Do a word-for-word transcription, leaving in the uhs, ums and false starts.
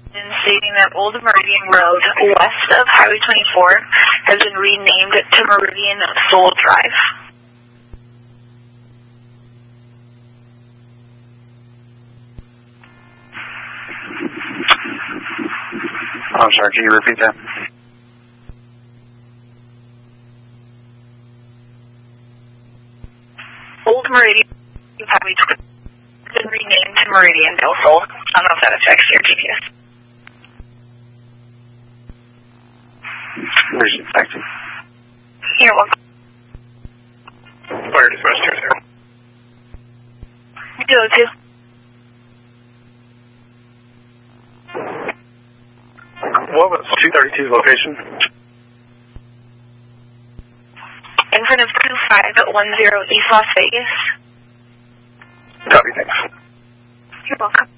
stating that Old Meridian Road, west of Highway twenty-four, has been renamed to Meridian Soul Drive. I'm sorry, can you repeat that? Old Meridian Highway twenty-four has been renamed to Meridian Del Sol. I don't know if that affects your G P S. Where's it affected? You're welcome. Where does Western here? Go to. What was two thirty-two's location? In front of two five one zero East Las Vegas. Copy, thanks. You're welcome.